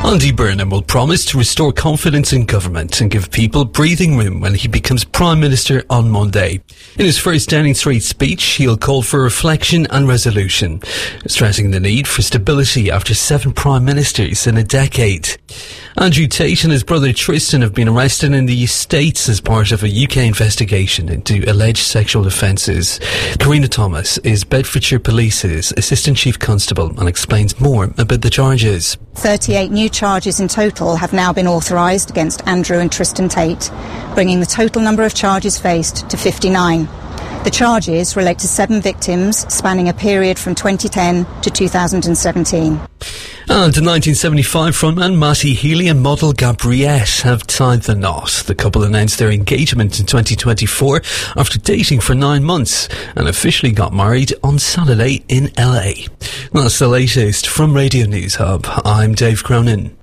Andy Burnham will promise to restore confidence in government and give people breathing room when he becomes Prime Minister on Monday. In his first Downing Street speech, he'll call for reflection and resolution, stressing the need for stability after 7 Prime Ministers in a decade. Andrew Tate and his brother Tristan have been arrested in the States as part of a UK investigation into alleged sexual offences. Karina Thomas is Bedfordshire Police's Assistant Chief Constable and explains more about the charges. 38 new charges in total have now been authorised against Andrew and Tristan Tate, bringing the total number of charges faced to 59. The charges relate to 7 victims spanning a period from 2010 to 2017. And in 1975, frontman Matty Healy and model Gabriette have tied the knot. The couple announced their engagement in 2024 after dating for 9 months and officially got married on Saturday in LA. That's the latest from Radio News Hub. I'm Dave Cronin.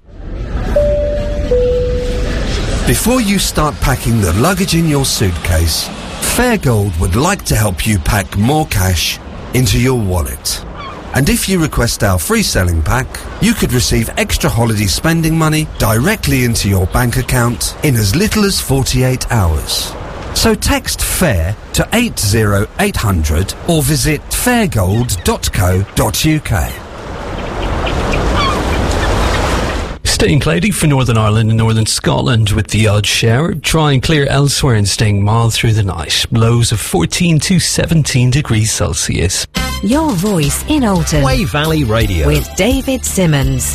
Before you start packing the luggage in your suitcase, Fairgold would like to help you pack more cash into your wallet. And if you request our free selling pack, you could receive extra holiday spending money directly into your bank account in as little as 48 hours. So text FAIR to 80800 or visit fairgold.co.uk. Staying cloudy for Northern Ireland and Northern Scotland with the odd shower. Dry and clear elsewhere and staying mild through the night. Lows of 14 to 17 degrees Celsius. Your voice in Alton. Way Valley Radio. With David Simmons.